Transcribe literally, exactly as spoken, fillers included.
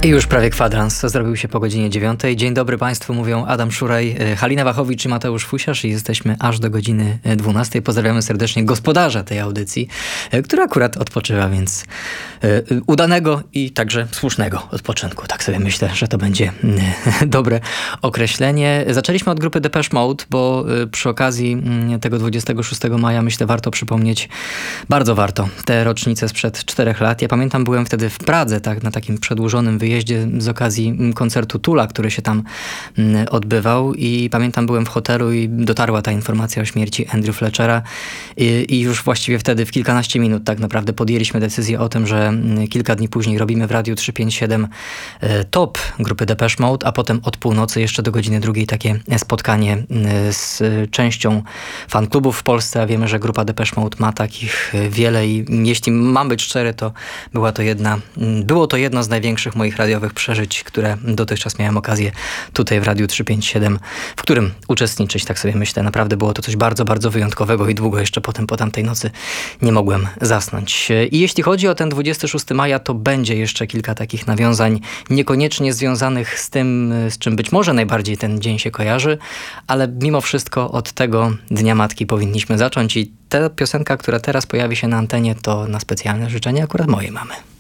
I już prawie kwadrans zrobił się po godzinie dziewiątej. Dzień dobry Państwu, mówią Adam Szuraj, Halina Wachowicz i Mateusz Fusiarz i jesteśmy aż do godziny dwunastej. Pozdrawiamy serdecznie gospodarza tej audycji, który akurat odpoczywa, więc udanego i także słusznego odpoczynku. Tak sobie myślę, że to będzie dobre określenie. Zaczęliśmy od grupy Depeche Mode, bo przy okazji tego dwudziestego szóstego maja myślę warto przypomnieć, bardzo warto, tę rocznicę sprzed czterech lat. Ja pamiętam, byłem wtedy w Pradze, tak, na takim przedłużonym wyjeździe z okazji koncertu Tula, który się tam odbywał i pamiętam, byłem w hotelu i dotarła ta informacja o śmierci Andrew Fletchera i, i już właściwie wtedy w kilkanaście minut tak naprawdę podjęliśmy decyzję o tym, że kilka dni później robimy w Radiu trzysta pięćdziesiąt siedem top grupy Depeche Mode, a potem od północy jeszcze do godziny drugiej takie spotkanie z częścią fanklubów w Polsce, a wiemy, że grupa Depeche Mode ma takich wiele i jeśli mam być szczery, to była to jedna, było to jedno z największych moich radiowych przeżyć, które dotychczas miałem okazję tutaj w Radiu trzysta pięćdziesiąt siedem, w którym uczestniczyć, tak sobie myślę. Naprawdę było to coś bardzo, bardzo wyjątkowego i długo jeszcze potem po tamtej nocy nie mogłem zasnąć. I jeśli chodzi o ten dwudziestego szóstego maja, to będzie jeszcze kilka takich nawiązań, niekoniecznie związanych z tym, z czym być może najbardziej ten dzień się kojarzy, ale mimo wszystko od tego Dnia Matki powinniśmy zacząć i ta piosenka, która teraz pojawi się na antenie, to na specjalne życzenie akurat mojej mamy.